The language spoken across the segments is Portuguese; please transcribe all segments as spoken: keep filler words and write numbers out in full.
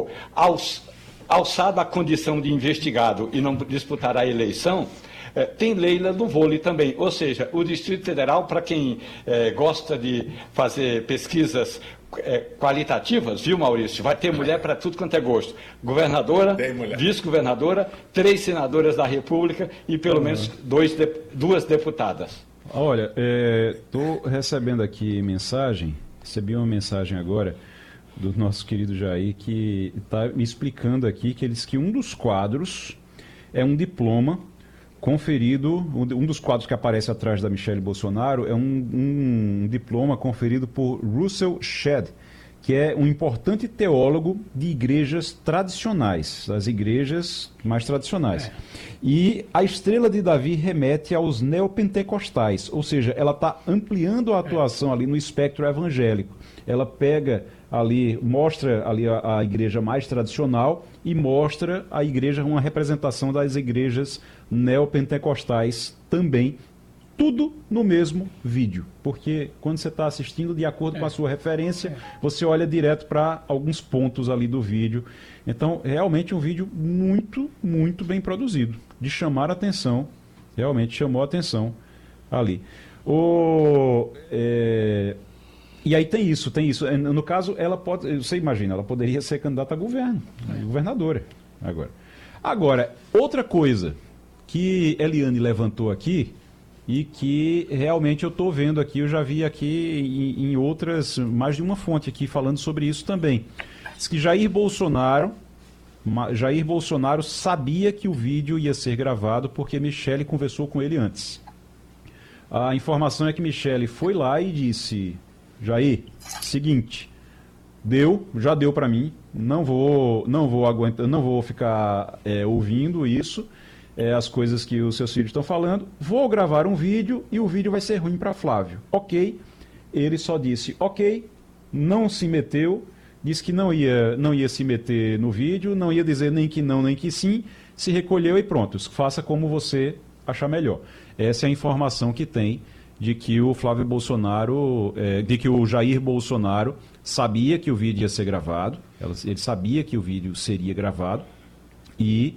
for alç, alçado à condição de investigado e não disputar a eleição, é, tem Leila no vôlei também. Ou seja, o Distrito Federal, para quem é, gosta de fazer pesquisas é, qualitativas, viu, Maurício? Vai ter mulher para tudo quanto é gosto. Governadora, vice-governadora, três senadoras da República e pelo uhum. menos dois, duas deputadas. Olha, estou é, recebendo aqui mensagem, recebi uma mensagem agora do nosso querido Jair, que está me explicando aqui que ele disse que um dos quadros é um diploma conferido, um dos quadros que aparece atrás da Michelle Bolsonaro é um, um diploma conferido por Russell Shedd, que é um importante teólogo de igrejas tradicionais, das igrejas mais tradicionais. É. E a estrela de Davi remete aos neopentecostais, ou seja, ela está ampliando a atuação ali no espectro evangélico. Ela pega ali, mostra ali a, a igreja mais tradicional e mostra a igreja, uma representação das igrejas neopentecostais também, tudo no mesmo vídeo, porque quando você está assistindo, de acordo é. com a sua referência, é. você olha direto para alguns pontos ali do vídeo. Então, realmente um vídeo muito, muito bem produzido, de chamar a atenção, realmente chamou a atenção ali. O, é, e aí tem isso, tem isso. No caso, ela pode, você imagina, ela poderia ser candidata a governo, é. governadora agora. Agora, outra coisa que Eliane levantou aqui, e que realmente eu estou vendo aqui, eu já vi aqui em, em outras, mais de uma fonte aqui falando sobre isso também. Diz que Jair Bolsonaro, Jair Bolsonaro sabia que o vídeo ia ser gravado porque Michelle conversou com ele antes. A informação é que Michelle foi lá e disse: Jair, seguinte, deu, já deu para mim, não vou, não vou aguentar, não vou ficar é, ouvindo isso. É, as coisas que os seus filhos estão falando, vou gravar um vídeo e o vídeo vai ser ruim para Flávio. Ok, ele só disse ok, não se meteu, disse que não ia, não ia se meter no vídeo, não ia dizer nem que não, nem que sim, se recolheu e pronto, faça como você achar melhor. Essa é a informação que tem de que o Flávio Bolsonaro, é, de que o Jair Bolsonaro sabia que o vídeo ia ser gravado, ele sabia que o vídeo seria gravado e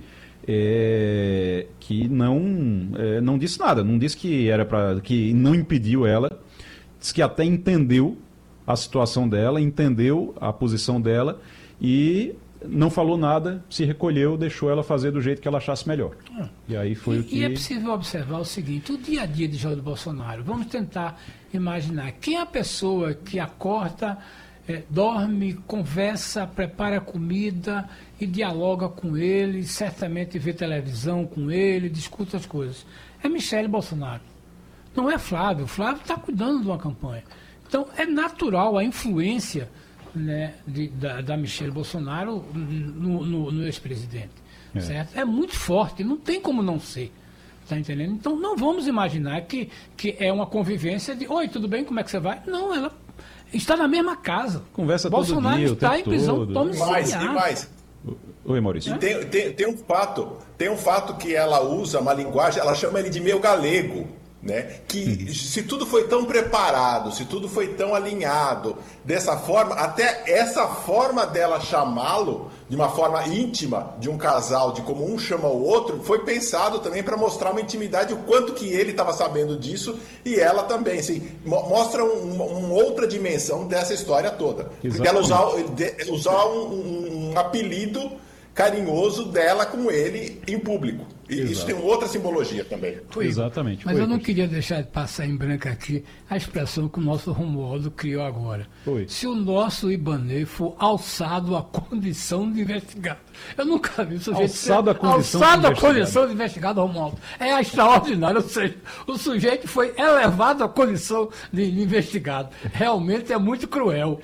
É, que não, é, não disse nada, não disse que era para, que não impediu ela, disse que até entendeu a situação dela, entendeu a posição dela e não falou nada, se recolheu, deixou ela fazer do jeito que ela achasse melhor. Ah. E aí foi e, o que... E é possível observar o seguinte, o dia a dia de Jair Bolsonaro, vamos tentar imaginar quem é a pessoa que acorda, É, dorme, conversa, prepara comida e dialoga com ele, certamente vê televisão com ele, discute as coisas. É Michelle Bolsonaro. Não é Flávio. O Flávio está cuidando de uma campanha. Então, é natural a influência, né, de, da, da Michelle Bolsonaro no, no, no ex-presidente. É. Certo? É muito forte, não tem como não ser. Está entendendo? Então, não vamos imaginar que, que é uma convivência de oi, tudo bem, como é que você vai? Não, ela... está na mesma casa. Conversa Bolsonaro todo dia, está em prisão todo. domiciliar. E mais. Oi, Maurício. E tem, tem, tem um fato, tem um fato que ela usa uma linguagem, ela chama ele de meu galego, né? Que uhum. se tudo foi tão preparado, se tudo foi tão alinhado dessa forma, até essa forma dela chamá-lo de uma forma íntima de um casal, de como um chama o outro, foi pensado também para mostrar uma intimidade, o quanto que ele estava sabendo disso e ela também, assim, mostra um, uma outra dimensão dessa história toda. Exatamente. Porque ela usar, usar um, um, um apelido carinhoso dela com ele em público. E Exato. Isso tem outra simbologia também. Foi, Exatamente. Mas Foi, eu não pois. queria deixar de passar em branco aqui a expressão que o nosso Romualdo criou agora. Foi. Se o nosso Ibanez for alçado à condição de investigado. Eu nunca vi o sujeito alçado à condição, alçado à condição de investigado, Romualdo. É extraordinário. Ou seja, o sujeito foi elevado à condição de investigado. Realmente é muito cruel.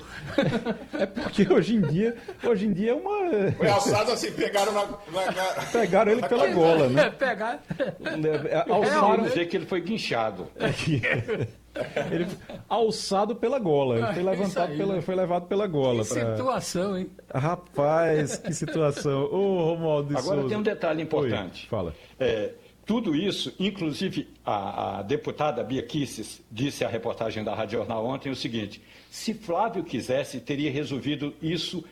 É porque hoje em dia, hoje em dia é uma... Foi alçado assim, pegaram na... na, na... Pegaram ele pela gola, né? É, pegar... Alçaram dizer que ele foi guinchado. Ele alçado pela gola, ele foi levantado aí, pela, foi levado pela gola. Que pra... situação, hein? Rapaz, que situação. Ô, Romualdo de Agora Souza. tem um detalhe importante. Oi, fala. É, tudo isso, inclusive a, a deputada Bia Kicis disse à reportagem da Rádio Jornal ontem o seguinte: se Flávio quisesse, teria resolvido isso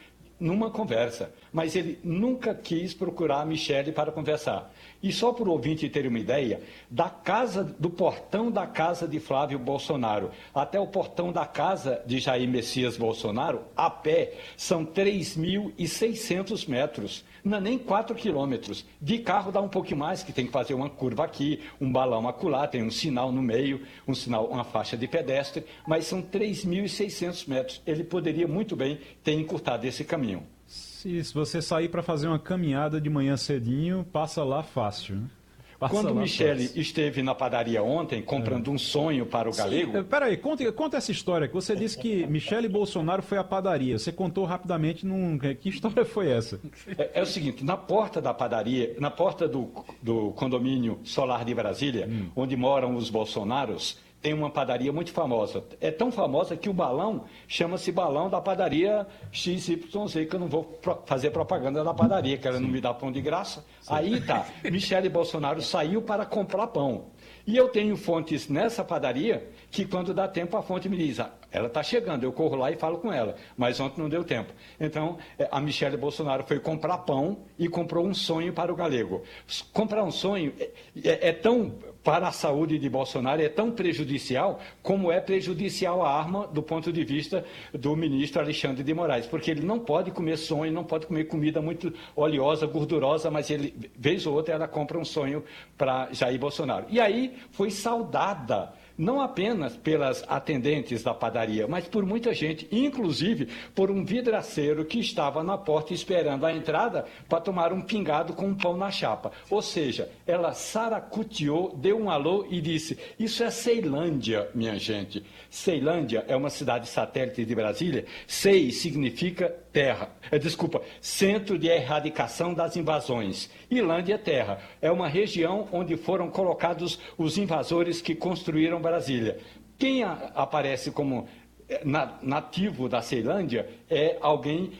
numa conversa, mas ele nunca quis procurar a Michele para conversar. E só para o ouvinte ter uma ideia, da casa, do portão da casa de Flávio Bolsonaro até o portão da casa de Jair Messias Bolsonaro, a pé, são três mil e seiscentos metros, não é nem quatro quilômetros. De carro dá um pouquinho mais, que tem que fazer uma curva aqui, um balão acolá, tem um sinal no meio, um sinal, uma faixa de pedestre, mas são três mil e seiscentos metros. Ele poderia muito bem ter encurtado esse caminho. Se você sair para fazer uma caminhada de manhã cedinho, passa lá fácil, né? Passa Quando lá Michele fácil. esteve na padaria ontem, comprando é. um sonho para o galego... Sim, peraí, conta, conta essa história, que você disse que Michele Bolsonaro foi à padaria. Você contou rapidamente, num... que história foi essa? É, é o seguinte, na porta da padaria, na porta do, do condomínio Solar de Brasília, hum. onde moram os Bolsonaros, tem uma padaria muito famosa. É tão famosa que o balão chama-se balão da padaria X Y Z, que eu não vou pro fazer propaganda da padaria, que ela Sim. não me dá pão de graça. Sim. Aí tá, Michele Bolsonaro saiu para comprar pão. E eu tenho fontes nessa padaria que quando dá tempo a fonte me diz, ah, ela está chegando, eu corro lá e falo com ela, mas ontem não deu tempo. Então, a Michele Bolsonaro foi comprar pão e comprou um sonho para o galego. Comprar um sonho é, é, é tão, para a saúde de Bolsonaro, é tão prejudicial como é prejudicial a arma do ponto de vista do ministro Alexandre de Moraes, porque ele não pode comer sonho, não pode comer comida muito oleosa, gordurosa, mas ele, vez ou outra, ela compra um sonho para Jair Bolsonaro. E aí foi saudada, não apenas pelas atendentes da padaria, mas por muita gente, inclusive por um vidraceiro que estava na porta esperando a entrada para tomar um pingado com um pão na chapa. Ou seja, ela saracuteou, deu um alô e disse, isso é Ceilândia, minha gente. Ceilândia é uma cidade satélite de Brasília. Sei significa terra, é, desculpa, Centro de Erradicação das Invasões. Ilândia é terra, é uma região onde foram colocados os invasores que construíram Brasília. Quem a, aparece como na, nativo da Ceilândia é alguém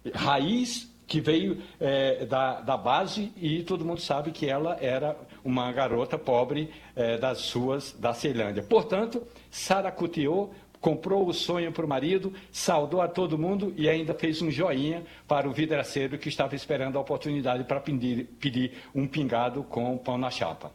raiz que veio é, da, da base e todo mundo sabe que ela era uma garota pobre é, das suas da Ceilândia. Portanto, saracuteou, comprou o sonho para o marido, saudou a todo mundo e ainda fez um joinha para o vidraceiro que estava esperando a oportunidade para pedir, pedir um pingado com pão na chapa.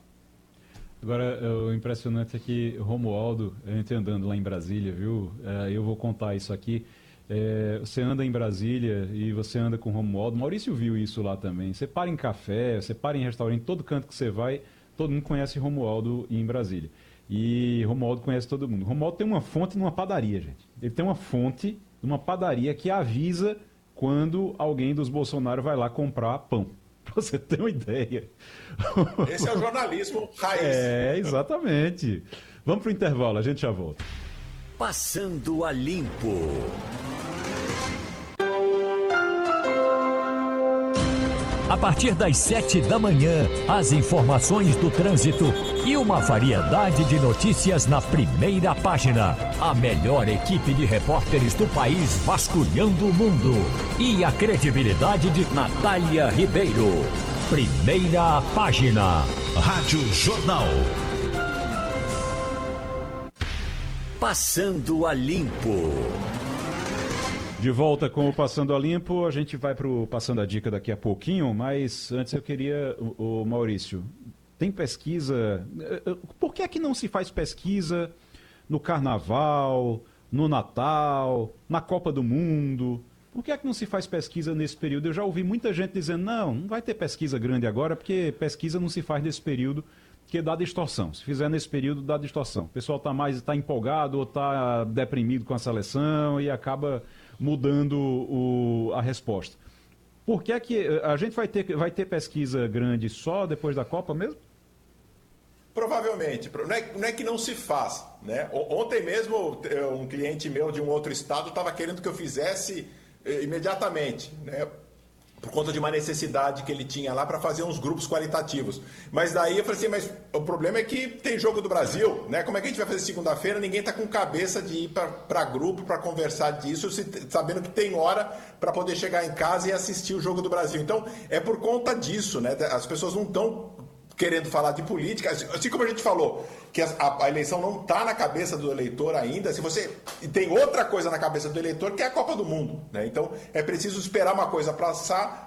Agora, o impressionante é que Romualdo, a gente andando lá em Brasília, viu? É, eu vou contar isso aqui. É, você anda em Brasília e você anda com o Romualdo. Maurício viu isso lá também. Você para em café, você para em restaurante, todo canto que você vai, todo mundo conhece Romualdo em Brasília. E Romualdo conhece todo mundo. Romualdo tem uma fonte numa padaria, gente. Ele tem uma fonte numa padaria que avisa quando alguém dos Bolsonaro vai lá comprar pão. Pra você ter uma ideia. Esse é o jornalismo raiz. É, exatamente. Vamos pro intervalo, a gente já volta. Passando a Limpo. A partir das sete da manhã, as informações do trânsito e uma variedade de notícias na primeira página. A melhor equipe de repórteres do país vasculhando o mundo. E a credibilidade de Natália Ribeiro. Primeira página. Rádio Jornal. Passando a Limpo. De volta com o Passando a Limpo, a gente vai para o Passando a Dica daqui a pouquinho, mas antes eu queria, o, o Maurício, tem pesquisa, por que é que não se faz pesquisa no Carnaval, no Natal, na Copa do Mundo? Por que é que não se faz pesquisa nesse período? Eu já ouvi muita gente dizendo, não, não vai ter pesquisa grande agora, porque pesquisa não se faz nesse período, porque dá distorção. Se fizer nesse período, dá distorção. O pessoal está mais tá empolgado ou está deprimido com a seleção e acaba mudando o, a resposta. Por que é que a gente vai ter, vai ter pesquisa grande só depois da Copa mesmo? Provavelmente. Não é, não é que não se faz, né? Ontem mesmo, um cliente meu de um outro estado estava querendo que eu fizesse imediatamente, né? Por conta de uma necessidade que ele tinha lá para fazer uns grupos qualitativos. Mas daí eu falei assim, mas o problema é que tem jogo do Brasil, né? Como é que a gente vai fazer segunda-feira? Ninguém está com cabeça de ir para grupo para conversar disso, sabendo que tem hora para poder chegar em casa e assistir o jogo do Brasil. Então, é por conta disso, né? As pessoas não estão querendo falar de política, assim como a gente falou, que a, a eleição não está na cabeça do eleitor ainda, se você tem outra coisa na cabeça do eleitor, que é a Copa do Mundo, né? Então é preciso esperar uma coisa passar